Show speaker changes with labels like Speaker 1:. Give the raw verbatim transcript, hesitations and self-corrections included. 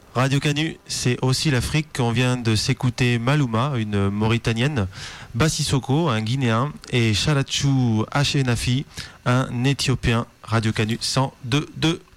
Speaker 1: Radio Canu, c'est aussi l'Afrique. On vient de s'écouter Maluma, une Mauritanienne, Bassissoko, un Guinéen, et Chalachu Achenafi, un Éthiopien. Radio Canu cent deux point deux.